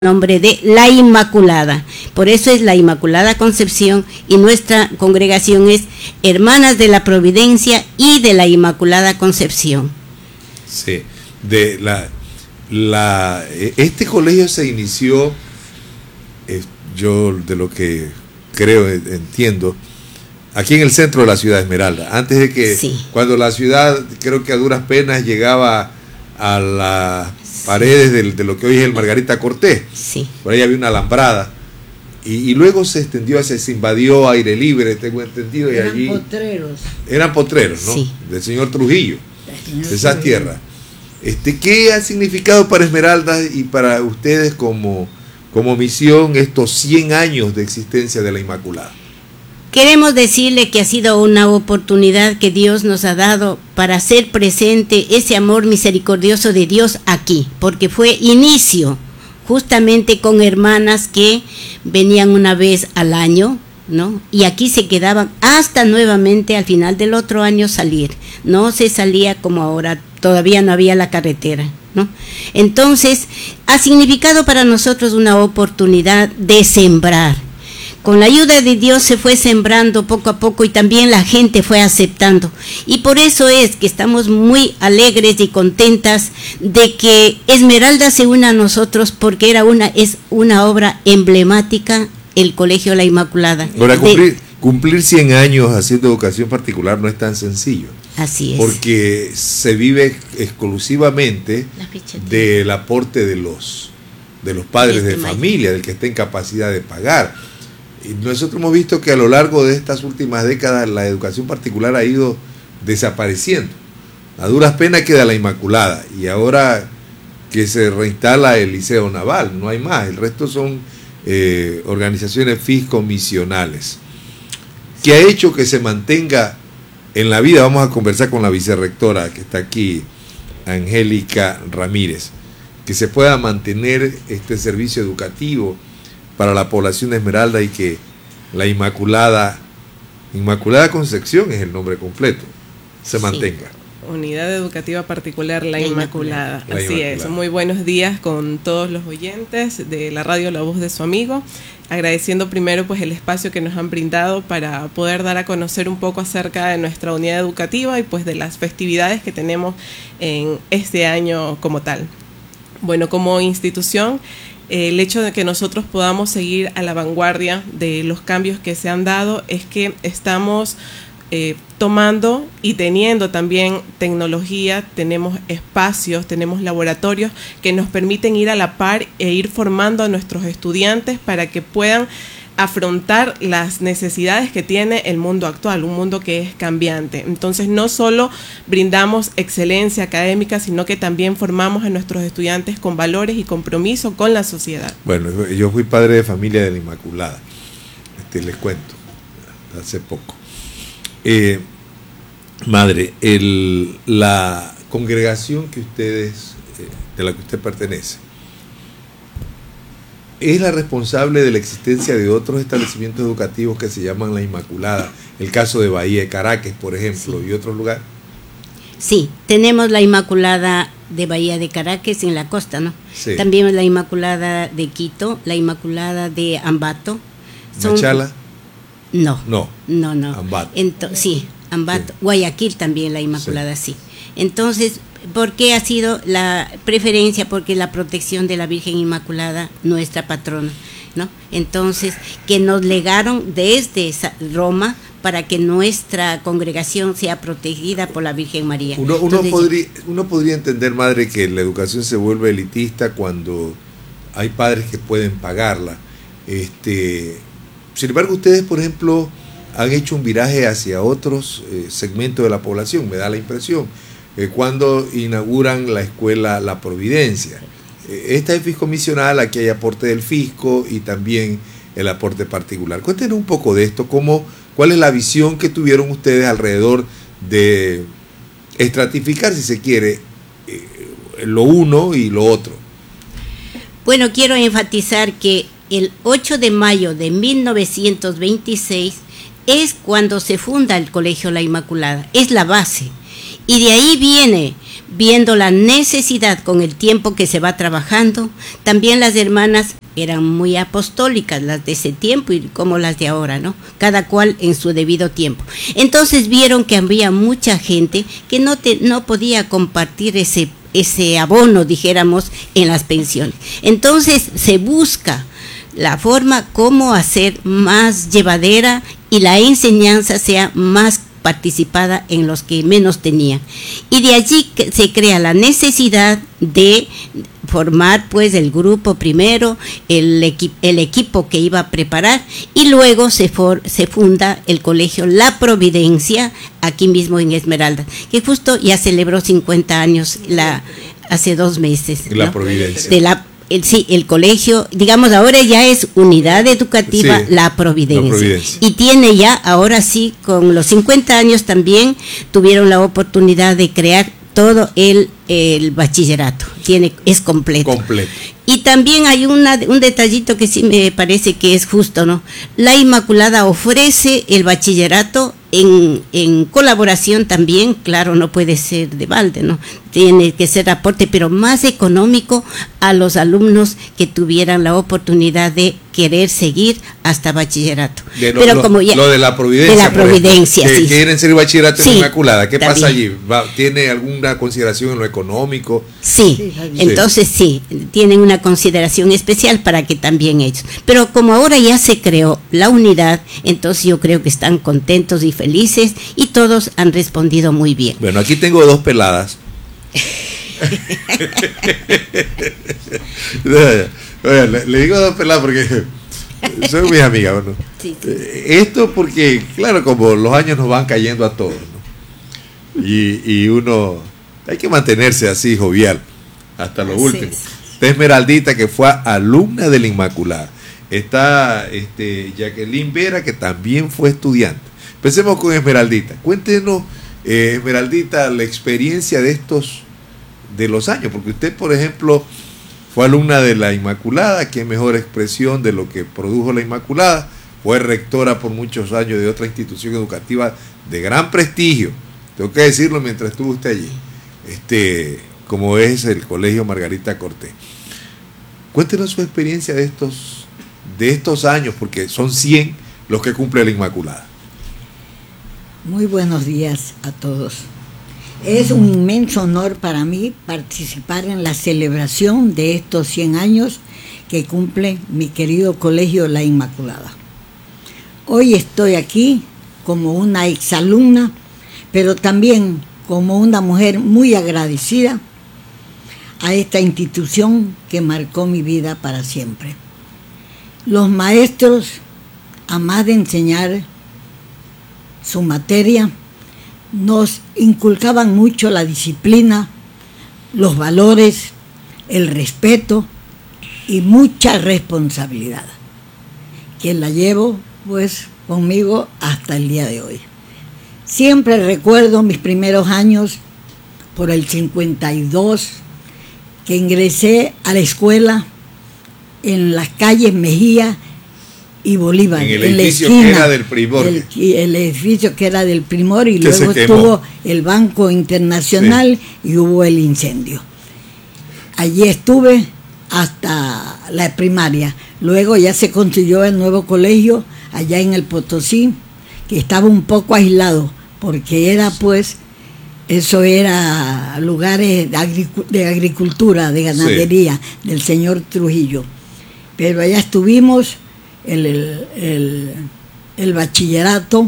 nombre de La Inmaculada. Por eso es La Inmaculada Concepción y nuestra congregación es Hermanas de la Providencia y de la Inmaculada Concepción. Sí, este colegio se inició, yo de lo que creo, entiendo, aquí en el centro de la ciudad de Esmeralda, antes de que, sí, cuando la ciudad creo que a duras penas llegaba a las paredes de lo que hoy es el Margarita Cortés, sí, por ahí había una alambrada, y luego se extendió, se invadió aire libre, tengo entendido, y allí eran potreros, ¿no? Sí. Del señor Trujillo, de esas tierras. ¿Qué ha significado para Esmeralda y para ustedes como misión estos 100 años de existencia de la Inmaculada? Queremos decirle que ha sido una oportunidad que Dios nos ha dado para hacer presente ese amor misericordioso de Dios aquí, porque fue inicio justamente con hermanas que venían una vez al año, ¿no? Y aquí se quedaban hasta nuevamente al final del otro año salir. No se salía como ahora, todavía no había la carretera, ¿no? Entonces, ha significado para nosotros una oportunidad de sembrar. Con la ayuda de Dios se fue sembrando poco a poco y también la gente fue aceptando. Y por eso es que estamos muy alegres y contentas de que Esmeralda se una a nosotros, porque es una obra emblemática, el Colegio La Inmaculada. Ahora, cumplir 100 años haciendo educación particular no es tan sencillo. Así es. Porque se vive exclusivamente del aporte de los padres de familia, del que esté en capacidad de pagar. Y nosotros hemos visto que a lo largo de estas últimas décadas la educación particular ha ido desapareciendo. A duras penas queda la Inmaculada, y ahora que se reinstala el Liceo Naval, no hay más, el resto son organizaciones fiscomisionales. ¿Qué ha hecho que se mantenga en la vida? Vamos a conversar con la vicerrectora que está aquí, Angélica Ramírez, que se pueda mantener este servicio educativo para la población de Esmeralda y que la Inmaculada Concepción es el nombre completo, se mantenga. Unidad Educativa Particular La Inmaculada. Así es. Muy buenos días con todos los oyentes de la radio La Voz de su Amigo. Agradeciendo primero pues el espacio que nos han brindado para poder dar a conocer un poco acerca de nuestra unidad educativa y pues de las festividades que tenemos en este año como tal. Bueno, como institución, el hecho de que nosotros podamos seguir a la vanguardia de los cambios que se han dado es que estamos tomando y teniendo también tecnología, tenemos espacios, tenemos laboratorios que nos permiten ir a la par e ir formando a nuestros estudiantes para que puedan afrontar las necesidades que tiene el mundo actual, un mundo que es cambiante. Entonces no solo brindamos excelencia académica, sino que también formamos a nuestros estudiantes con valores y compromiso con la sociedad. Bueno, yo fui padre de familia de la Inmaculada, les cuento, hace poco. Madre, la congregación que ustedes, de la que usted pertenece, es la responsable de la existencia de otros establecimientos educativos que se llaman La Inmaculada, el caso de Bahía de Caracas, por ejemplo, sí, y otros lugares. Sí, tenemos La Inmaculada de Bahía de Caracas en la costa, ¿no? Sí. También La Inmaculada de Quito, La Inmaculada de Ambato. ¿Machala? No. Ambato. Sí, Ambato. Sí. Guayaquil también La Inmaculada, sí. Sí. Entonces, ¿por qué ha sido la preferencia? Porque la protección de la Virgen Inmaculada, nuestra patrona, ¿no? Entonces, que nos legaron desde Roma para que nuestra congregación sea protegida por la Virgen María. Uno podría entender, madre, que la educación se vuelve elitista cuando hay padres que pueden pagarla. Sin embargo, ustedes, por ejemplo, han hecho un viraje hacia otros segmentos de la población, me da la impresión. Cuando inauguran la escuela La Providencia. Esta es fiscomisional, aquí hay aporte del fisco y también el aporte particular. Cuéntenos un poco de esto, cuál es la visión que tuvieron ustedes alrededor de estratificar, si se quiere, lo uno y lo otro. Bueno, quiero enfatizar que el 8 de mayo de 1926 es cuando se funda el Colegio La Inmaculada, es la base. Y de ahí viene viendo la necesidad con el tiempo que se va trabajando. También las hermanas eran muy apostólicas, las de ese tiempo y como las de ahora, ¿no? Cada cual en su debido tiempo. Entonces vieron que había mucha gente que no podía compartir ese abono, dijéramos, en las pensiones. Entonces se busca la forma cómo hacer más llevadera y la enseñanza sea más participada en los que menos tenían. Y de allí se crea la necesidad de formar pues el grupo primero, el equipo que iba a preparar, y luego se funda el colegio La Providencia aquí mismo en Esmeralda, que justo ya celebró 50 años hace 2 meses. La ¿no? Providencia. El colegio, digamos, ahora ya es Unidad Educativa, sí, La Providencia. Y tiene ya, ahora sí, con los 50 años también tuvieron la oportunidad de crear todo el bachillerato. Es completo. Y también hay un detallito que sí me parece que es justo, ¿no? La Inmaculada ofrece el bachillerato en colaboración también, claro, no puede ser de balde, ¿no? Tiene que ser aporte, pero más económico a los alumnos que tuvieran la oportunidad de querer seguir hasta bachillerato. Lo de la Providencia. De la Providencia, ejemplo, sí. Quieren ser bachillerato en Inmaculada. ¿Qué también pasa allí? ¿Tiene alguna consideración en lo económico? Sí, entonces sí, tienen una consideración especial para que también ellos. Pero como ahora ya se creó la unidad, entonces yo creo que están contentos y felices y todos han respondido muy bien. Bueno, aquí tengo 2 peladas. Le digo 2 peladas porque son mis amigas. Bueno. Sí. Esto porque, claro, como los años nos van cayendo a todos, ¿no? Y uno hay que mantenerse así jovial hasta lo último. Está Esmeraldita, que fue alumna de la Inmaculada. Está Jacqueline Vera, que también fue estudiante. Empecemos con Esmeraldita. Cuéntenos, Esmeraldita, la experiencia de los años, porque usted, por ejemplo, fue alumna de la Inmaculada, qué mejor expresión de lo que produjo la Inmaculada. Fue rectora por muchos años de otra institución educativa de gran prestigio, tengo que decirlo, mientras estuvo usted allí, como es el Colegio Margarita Cortés. Cuéntenos su experiencia de estos años, porque son 100 los que cumple la Inmaculada. Muy buenos días a todos. Es un inmenso honor para mí participar en la celebración de estos 100 años que cumple mi querido Colegio La Inmaculada. Hoy estoy aquí como una exalumna, pero también como una mujer muy agradecida a esta institución que marcó mi vida para siempre. Los maestros, a más de enseñar su materia, nos inculcaban mucho la disciplina, los valores, el respeto y mucha responsabilidad, que la llevo pues conmigo hasta el día de hoy. Siempre recuerdo mis primeros años, por el 52, que ingresé a la escuela en las calles Mejía y Bolívar, en el edificio que era del Primor. El edificio que era del Primor, y luego estuvo el Banco Internacional, sí, y hubo el incendio. Allí estuve hasta la primaria. Luego ya se construyó el nuevo colegio allá en el Potosí, que estaba un poco aislado, porque era pues, eso era lugares de agricultura, de ganadería, sí, del señor Trujillo. Pero allá estuvimos el bachillerato,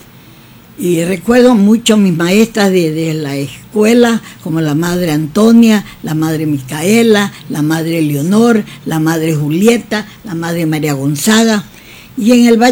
y recuerdo mucho mis maestras de la escuela, como la madre Antonia, la madre Micaela, la madre Leonor, la madre Julieta, la madre María Gonzaga, y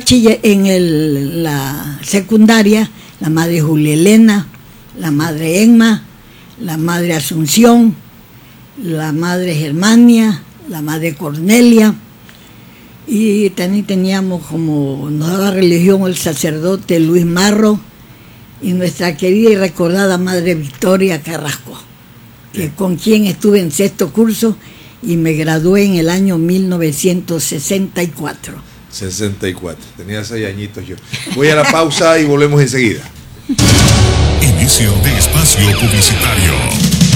en la secundaria, la madre Julia Elena, la madre Emma, la madre Asunción, la madre Germania, la madre Cornelia. Y también teníamos, como nos daba religión, el sacerdote Luis Marro y nuestra querida y recordada madre Victoria Carrasco, con quien estuve en 6º curso y me gradué en el año 1964. 64, tenía 6 añitos yo. Voy a la pausa y volvemos enseguida. Inicio de espacio publicitario.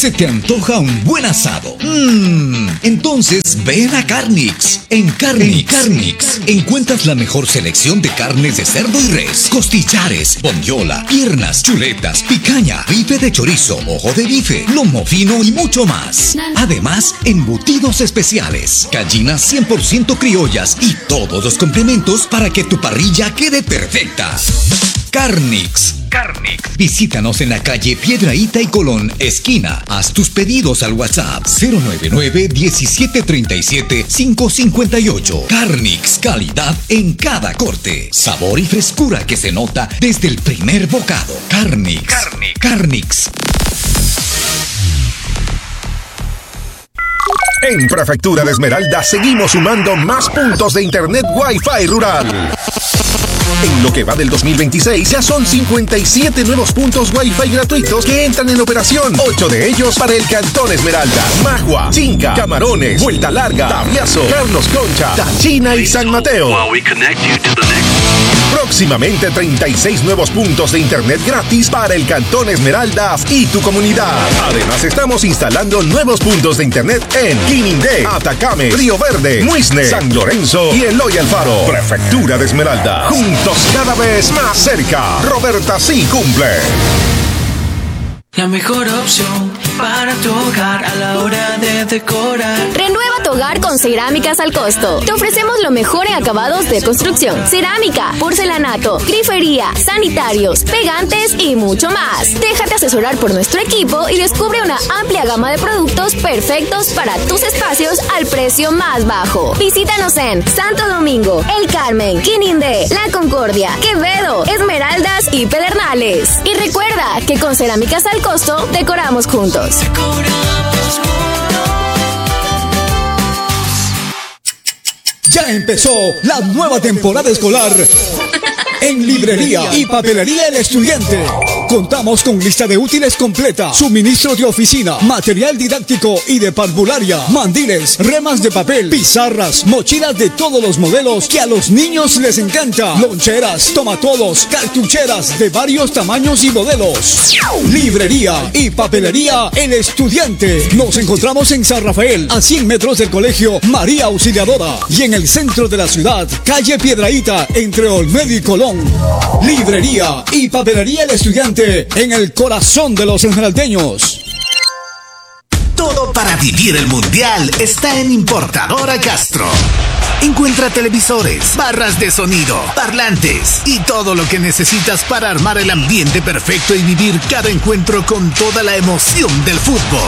¿Se te antoja un buen asado? Entonces ven a Carnix. En Carnix encuentras la mejor selección de carnes de cerdo y res, costillares, bondiola, piernas, chuletas, picaña, bife de chorizo, ojo de bife, lomo fino y mucho más. Además, embutidos especiales, gallinas 100% criollas y todos los complementos para que tu parrilla quede perfecta. Carnix. Visítanos en la calle Piedrahíta y Colón, esquina. Haz tus pedidos al WhatsApp 099-1737-558. Carnix, calidad en cada corte. Sabor y frescura que se nota desde el primer bocado. Carnix. En Prefectura de Esmeraldas seguimos sumando más puntos de internet Wi-Fi rural. En lo que va del 2026 ya son 57 nuevos puntos Wi-Fi gratuitos que entran en operación. 8 de ellos para el Cantón Esmeralda, Magua, Chinca, Camarones, Vuelta Larga, Tabliazo, Carlos Concha, Tachina y San Mateo. Próximamente 36 nuevos puntos de internet gratis para el Cantón Esmeraldas y tu comunidad. Además estamos instalando nuevos puntos de internet en Quinindé, Atacame, Río Verde, Muisne, San Lorenzo y Eloy Alfaro. Prefectura de Esmeralda. Juntos cada vez más cerca. Roberta sí cumple. La mejor opción para tu hogar a la hora de decorar. Renueva tu hogar con Cerámicas al Costo. Te ofrecemos lo mejor en acabados de construcción, cerámica, porcelanato, grifería, sanitarios, pegantes y mucho más. Déjate asesorar por nuestro equipo y descubre una amplia gama de productos perfectos para tus espacios al precio más bajo. Visítanos en Santo Domingo, El Carmen, Quinindé, La Concordia, Quevedo, Esmeraldas y Pedernales. Y recuerda que con Cerámicas al Costo decoramos juntos. Ya empezó la nueva temporada escolar en Librería y Papelería El Estudiante. Contamos con lista de útiles completa, suministro de oficina, material didáctico y de parvularia, mandiles, remas de papel, pizarras, mochilas de todos los modelos que a los niños les encanta, loncheras, tomatodos, cartucheras de varios tamaños y modelos. Librería y Papelería El Estudiante. Nos encontramos en San Rafael, a 100 metros del Colegio María Auxiliadora, y en el centro de la ciudad, calle Piedrahíta, entre Olmedo y Colón. Librería y Papelería El Estudiante, en el corazón de los esmeraldeños. Todo para vivir el mundial está en Importadora Castro. Encuentra televisores, barras de sonido, parlantes y todo lo que necesitas para armar el ambiente perfecto y vivir cada encuentro con toda la emoción del fútbol.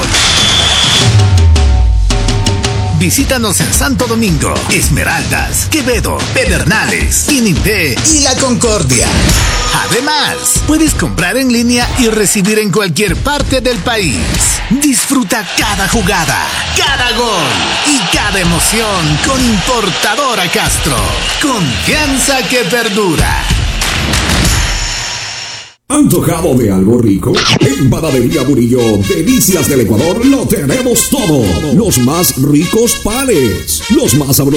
Visítanos en Santo Domingo, Esmeraldas, Quevedo, Pedernales, Quinindé y La Concordia. Además, puedes comprar en línea y recibir en cualquier parte del país. Disfruta cada jugada, cada gol y cada emoción con Importadora Castro. Confianza que perdura. ¿Antojado de algo rico? En Panadería Murillo, Delicias del Ecuador, lo tenemos todo. Los más ricos panes, los más sabrosos